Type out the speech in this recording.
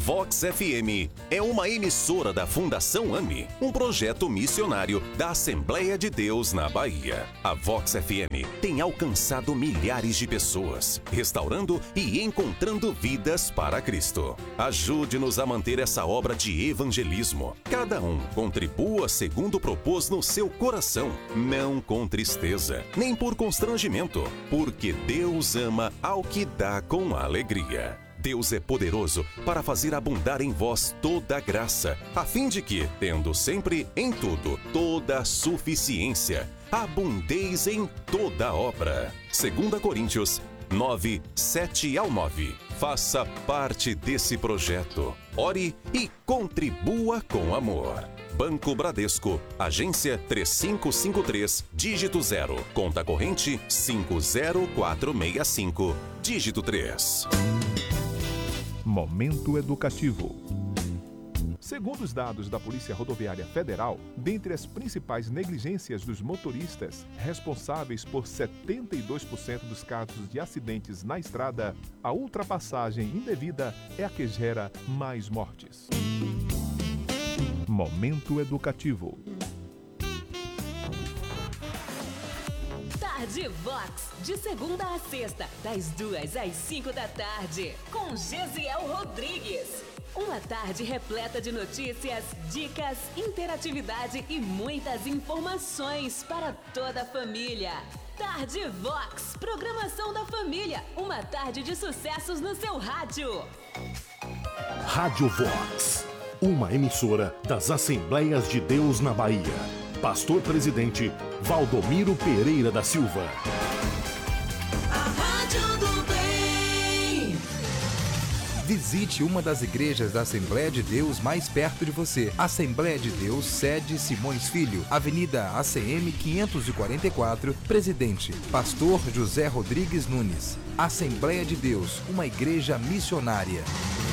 Vox FM é uma emissora da Fundação AME, um projeto missionário da Assembleia de Deus na Bahia. A Vox FM tem alcançado milhares de pessoas, restaurando e encontrando vidas para Cristo. Ajude-nos a manter essa obra de evangelismo. Cada um contribua segundo propôs no seu coração, não com tristeza, nem por constrangimento, porque Deus ama ao que dá com alegria. Deus é poderoso para fazer abundar em vós toda a graça, a fim de que, tendo sempre em tudo toda a suficiência, abundeis em toda obra. 2 Coríntios 9, 7 ao 9. Faça parte desse projeto. Ore e contribua com amor. Banco Bradesco, agência 3553, dígito 0, conta corrente 50465, dígito 3. Momento educativo. Segundo os dados da Polícia Rodoviária Federal, dentre as principais negligências dos motoristas, responsáveis por 72% dos casos de acidentes na estrada, a ultrapassagem indevida é a que gera mais mortes. Momento educativo. Tarde Vox, de segunda a sexta, das 2 às 5 da tarde, com Gesiel Rodrigues. Uma tarde repleta de notícias, dicas, interatividade e muitas informações para toda a família. Tarde Vox, programação da família. Uma tarde de sucessos no seu rádio. Rádio Vox, uma emissora das Assembleias de Deus na Bahia. Pastor Presidente Valdomiro Pereira da Silva. A Rádio do Bem. Visite uma das igrejas da Assembleia de Deus mais perto de você. Assembleia de Deus, sede Simões Filho, Avenida ACM 544, Presidente Pastor José Rodrigues Nunes. Assembleia de Deus, uma igreja missionária.